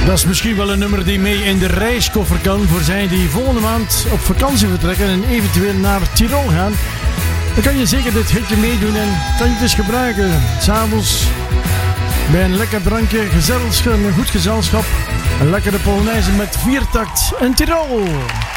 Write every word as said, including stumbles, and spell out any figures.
Dat is misschien wel een nummer die mee in de reiskoffer kan voor zij die volgende maand op vakantie vertrekken en eventueel naar Tirol gaan. Dan kan je zeker dit hitje meedoen en kan je het dus gebruiken. S'avonds bij een lekker drankje, gezelschap, een goed gezelschap, een lekkere Polonaise met viertakt in Tirol.